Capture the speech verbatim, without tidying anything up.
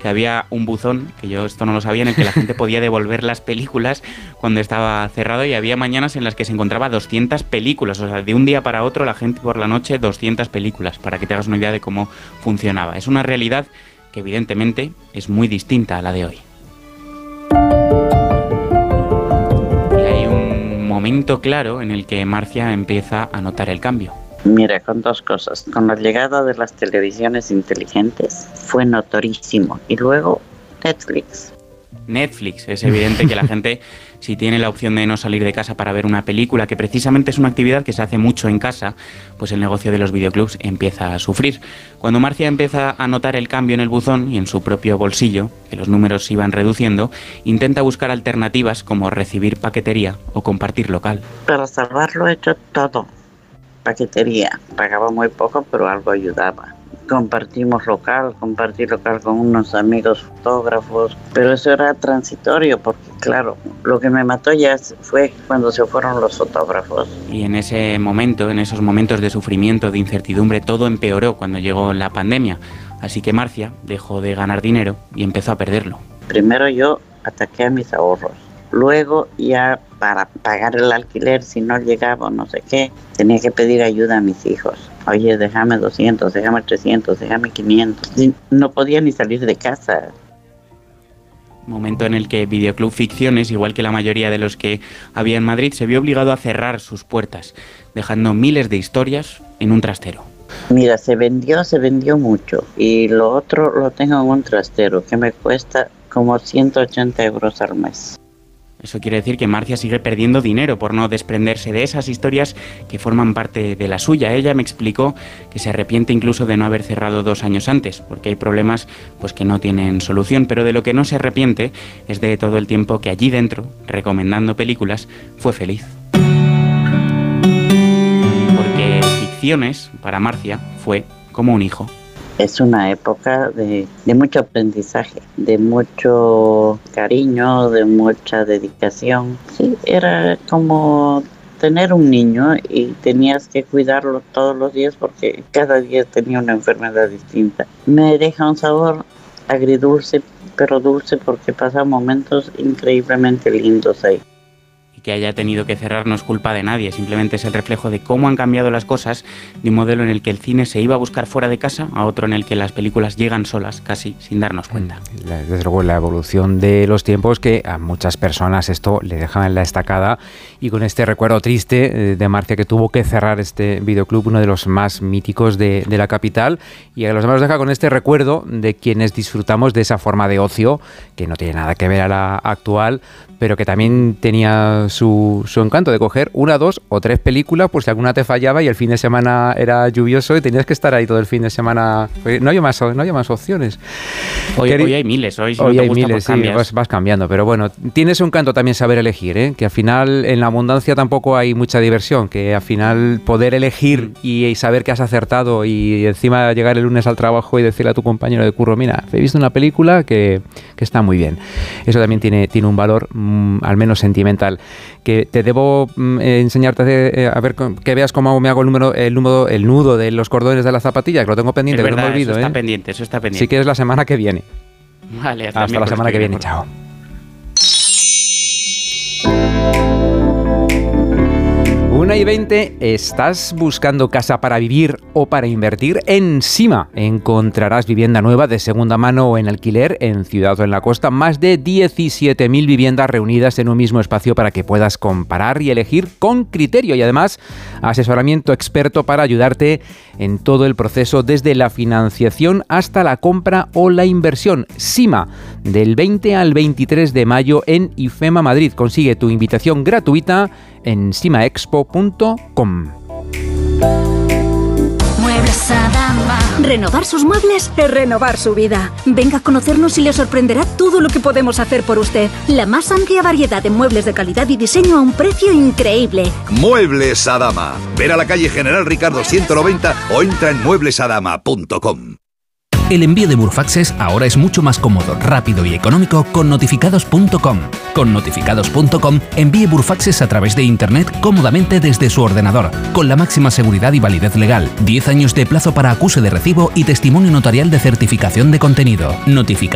que había un buzón, que yo esto no lo sabía, en el que la gente podía devolver las películas cuando estaba cerrado, y había mañanas en las que se encontraba doscientas películas, o sea, de un día para otro la gente por la noche doscientas películas, para que te hagas una idea de cómo funcionaba. Es una realidad que evidentemente es muy distinta a la de hoy. Y hay un momento claro en el que Marcia empieza a notar el cambio. Mira, con dos cosas. Con la llegada de las televisiones inteligentes fue notorísimo. Y luego Netflix. Netflix. Es evidente que la gente, si tiene la opción de no salir de casa para ver una película, que precisamente es una actividad que se hace mucho en casa, pues el negocio de los videoclubs empieza a sufrir. Cuando Marcia empieza a notar el cambio en el buzón y en su propio bolsillo, que los números se iban reduciendo, intenta buscar alternativas como recibir paquetería o compartir local. Para salvarlo he hecho todo. Paquetería. Pagaba muy poco, pero algo ayudaba. Compartimos local, compartí local con unos amigos fotógrafos, pero eso era transitorio porque, claro, lo que me mató ya fue cuando se fueron los fotógrafos. Y en ese momento, en esos momentos de sufrimiento, de incertidumbre, todo empeoró cuando llegó la pandemia. Así que Marcia dejó de ganar dinero y empezó a perderlo. Primero yo ataqué a mis ahorros. Luego ya para pagar el alquiler, si no llegaba o no sé qué, tenía que pedir ayuda a mis hijos. Oye, déjame doscientos, déjame trescientos, déjame quinientos. No podía ni salir de casa. Momento en el que Videoclub Ficciones, igual que la mayoría de los que había en Madrid, se vio obligado a cerrar sus puertas, dejando miles de historias en un trastero. Mira, se vendió, se vendió mucho. Y lo otro lo tengo en un trastero que me cuesta como ciento ochenta euros al mes. Eso quiere decir que Marcia sigue perdiendo dinero por no desprenderse de esas historias que forman parte de la suya. Ella me explicó que se arrepiente incluso de no haber cerrado dos años antes, porque hay problemas pues que no tienen solución, pero de lo que no se arrepiente es de todo el tiempo que allí dentro, recomendando películas, fue feliz. Porque Ficciones, para Marcia, fue como un hijo. Es una época de, de mucho aprendizaje, de mucho cariño, de mucha dedicación. Sí, era como tener un niño y tenías que cuidarlo todos los días porque cada día tenía una enfermedad distinta. Me deja un sabor agridulce, pero dulce porque pasan momentos increíblemente lindos ahí. Y que haya tenido que cerrar no es culpa de nadie, simplemente es el reflejo de cómo han cambiado las cosas, de un modelo en el que el cine se iba a buscar fuera de casa a otro en el que las películas llegan solas, casi sin darnos cuenta. Desde luego la evolución de los tiempos, que a muchas personas esto le dejan en la estacada, y con este recuerdo triste de Marcia, que tuvo que cerrar este videoclub, uno de los más míticos de, de la capital, y a los demás nos deja con este recuerdo de quienes disfrutamos de esa forma de ocio, que no tiene nada que ver a la actual, pero que también tenía su, su encanto de coger una, dos o tres películas por si alguna te fallaba y el fin de semana era lluvioso y tenías que estar ahí todo el fin de semana. No hay más, no hay más opciones. Hoy, hoy hay miles, hoy, si hoy no te hay gusta, miles, pues sí, vas, vas cambiando, pero bueno, tiene su encanto también saber elegir, ¿eh? Que al final en la abundancia tampoco hay mucha diversión, que al final poder elegir y, y saber que has acertado y encima llegar el lunes al trabajo y decirle a tu compañero de curro, mira, he visto una película que, que está muy bien. Eso también tiene, tiene un valor mmm, al menos sentimental. Que te debo mmm, enseñarte eh, a ver que veas cómo me hago el número, el nudo, el nudo de los cordones de las zapatillas, que lo tengo pendiente, es que verdad, no me olvido. Eso está ¿eh? pendiente, eso está pendiente. Si quieres la semana que viene. Vale, hasta, hasta la semana que viene, chao. una y veinte, ¿estás buscando casa para vivir o para invertir? En Sima encontrarás vivienda nueva de segunda mano o en alquiler en ciudad o en la costa. Más de diecisiete mil viviendas reunidas en un mismo espacio para que puedas comparar y elegir con criterio. Y además, asesoramiento experto para ayudarte en todo el proceso, desde la financiación hasta la compra o la inversión. Sima, del veinte al veintitrés de mayo en IFEMA Madrid. Consigue tu invitación gratuita en simaexpo punto com. Muebles Adama. Renovar sus muebles es renovar su vida. Venga a conocernos y le sorprenderá todo lo que podemos hacer por usted. La más amplia variedad de muebles de calidad y diseño a un precio increíble. Muebles Adama. Ver a la calle General Ricardo ciento noventa o entra en muebles adama punto com. El envío de Burfaxes ahora es mucho más cómodo, rápido y económico con notificados punto com. Con notificados punto com envíe Burfaxes a través de Internet cómodamente desde su ordenador, con la máxima seguridad y validez legal, diez años de plazo para acuse de recibo y testimonio notarial de certificación de contenido. Notificados